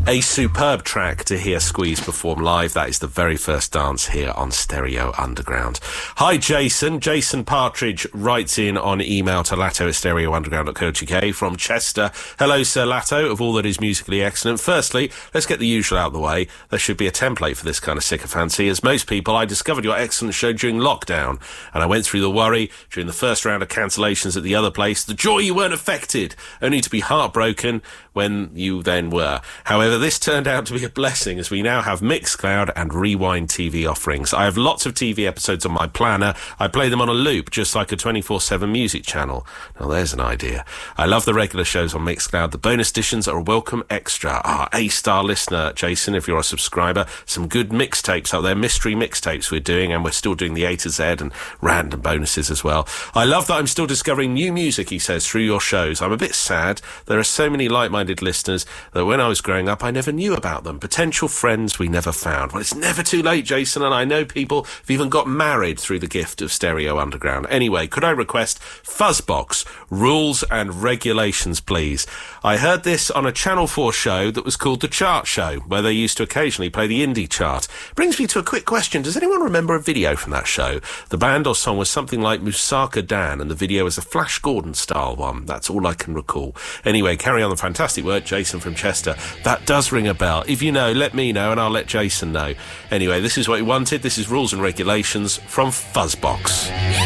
A superb track to hear Squeeze perform live. That is the very first dance here on Stereo Underground. Hi, Jason. Jason Partridge writes in on email to latto@stereounderground.co.uk from Chester. Hello, Sir Latto, of all that is musically excellent. Firstly, let's get the usual out of the way. There should be a template for this kind of sycophancy. As most people, I discovered your excellent show during lockdown, and I went through the worry during the first round of cancellations at the other place, the joy you weren't affected, only to be heartbroken when you then were. However, this turned out to be a blessing, as we now have Mixcloud and Rewind TV offerings. I have lots of TV episodes on my planner. I play them on a loop, just like a 24/7 music channel. Now, there's an idea. I love the regular shows on Mixcloud. The bonus editions are a welcome extra. A-star listener, Jason, if you're a subscriber. Some good mixtapes out there, mystery mixtapes we're doing, and we're still doing the A to Z and random bonuses as well. I love that I'm still discovering new music, he says, through your shows. I'm a bit sad. There are so many like-minded listeners that when I was growing up, I never knew about them. Potential friends we never found. Well, it's never too late, Jason, and I know people have even got married through the gift of Stereo Underground. Anyway, could I request Fuzzbox, Rules and Regulations, please? I heard this on a Channel 4 show that was called The Chart Show, where they used to occasionally play the indie chart. Brings me to a quick question. Does anyone remember a video from that show? The band or song was something like Musaka Dan, and the video was a Flash Gordon-style one. That's all I can recall. Anyway, carry on the fantastic work, Jason from Chester. That does ring a bell. If you know, let me know and I'll let Jason know. Anyway, this is what he wanted. This is Rules and Regulations from Fuzzbox.